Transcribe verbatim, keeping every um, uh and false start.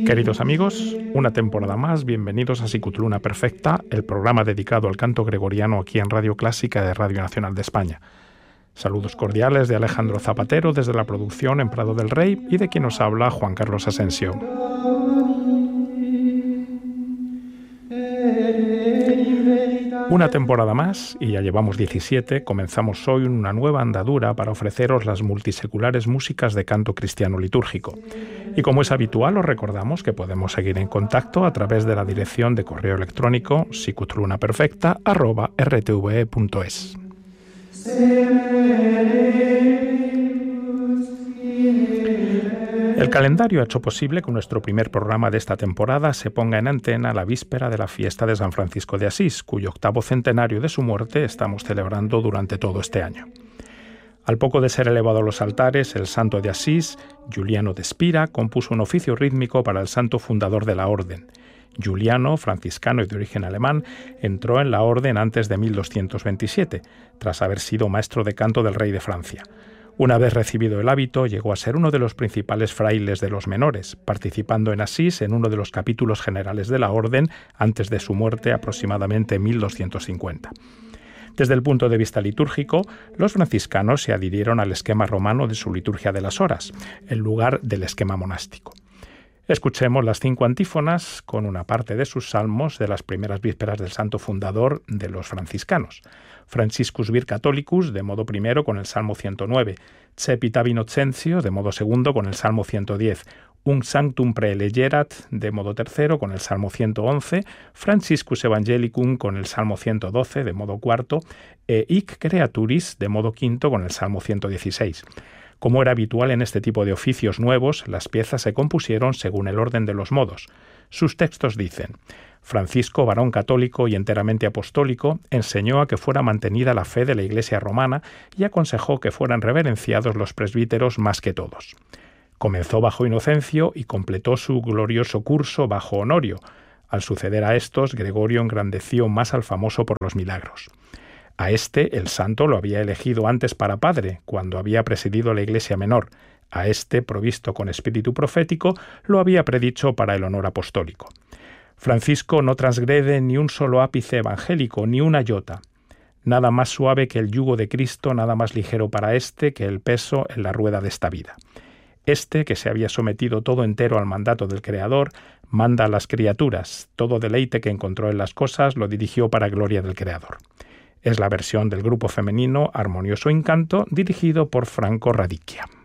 Queridos amigos, una temporada más, bienvenidos a Sicutluna Perfecta, el programa dedicado al canto gregoriano aquí en Radio Clásica de Radio Nacional de España. Saludos cordiales de Alejandro Zapatero desde la producción en Prado del Rey y de quien nos habla Juan Carlos Asensio. Una temporada más, y ya llevamos diecisiete, comenzamos hoy una nueva andadura para ofreceros las multiseculares músicas de canto cristiano litúrgico. Y como es habitual, os recordamos que podemos seguir en contacto a través de la dirección de correo electrónico sicutlunaperfecta arroba r t v e punto es. El calendario ha hecho posible que nuestro primer programa de esta temporada se ponga en antena a la víspera de la fiesta de San Francisco de Asís, cuyo octavo centenario de su muerte estamos celebrando durante todo este año. Al poco de ser elevado a los altares, el santo de Asís, Giuliano de Spira, compuso un oficio rítmico para el santo fundador de la orden. Giuliano, franciscano y de origen alemán, entró en la orden antes de mil doscientos veintisiete, tras haber sido maestro de canto del rey de Francia. Una vez recibido el hábito, llegó a ser uno de los principales frailes de los menores, participando en Asís en uno de los capítulos generales de la orden antes de su muerte aproximadamente en mil doscientos cincuenta. Desde el punto de vista litúrgico, los franciscanos se adhirieron al esquema romano de su liturgia de las horas, en lugar del esquema monástico. Escuchemos las cinco antífonas con una parte de sus salmos de las primeras vísperas del santo fundador de los franciscanos. Franciscus Vir Catholicus, de modo primero, con el Salmo ciento nueve. Cepita Innocentio, de modo segundo, con el Salmo ciento diez. Un Sanctum Praelegerat, de modo tercero, con el Salmo ciento once. Franciscus Evangelicum, con el Salmo ciento doce, de modo cuarto. E Hic Creaturis, de modo quinto, con el Salmo ciento dieciséis. Como era habitual en este tipo de oficios nuevos, las piezas se compusieron según el orden de los modos. Sus textos dicen: Francisco, varón católico y enteramente apostólico, enseñó a que fuera mantenida la fe de la Iglesia romana y aconsejó que fueran reverenciados los presbíteros más que todos. Comenzó bajo Inocencio y completó su glorioso curso bajo Honorio. Al suceder a estos, Gregorio engrandeció más al famoso por los milagros. A este, el santo lo había elegido antes para padre, cuando había presidido la Iglesia menor. A este, provisto con espíritu profético, lo había predicho para el honor apostólico. Francisco no transgrede ni un solo ápice evangélico, ni una iota. Nada más suave que el yugo de Cristo, nada más ligero para éste que el peso en la rueda de esta vida. Este, que se había sometido todo entero al mandato del Creador, manda a las criaturas. Todo deleite que encontró en las cosas lo dirigió para gloria del Creador. Es la versión del grupo femenino Armonioso Incanto, dirigido por Franco Radicchia.